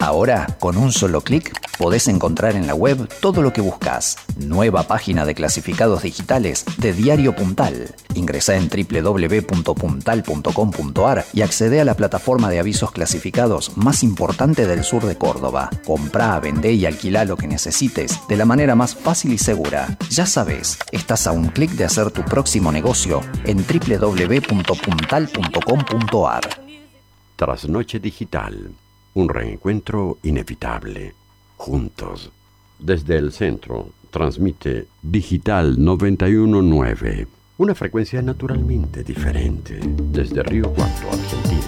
Ahora, con un solo clic, podés encontrar en la web todo lo que buscas. Nueva página de clasificados digitales de Diario Puntal. Ingresá en www.puntal.com.ar y accede a la plataforma de avisos clasificados más importante del sur de Córdoba. Comprá, vendé y alquilá lo que necesites de la manera más fácil y segura. Ya sabés, estás a un clic de hacer tu próximo negocio en www.puntal.com.ar. Trasnoche Digital. Un reencuentro inevitable. Juntos. Desde el centro, transmite Digital 919. Una frecuencia naturalmente diferente. Desde Río Cuarto, Argentina.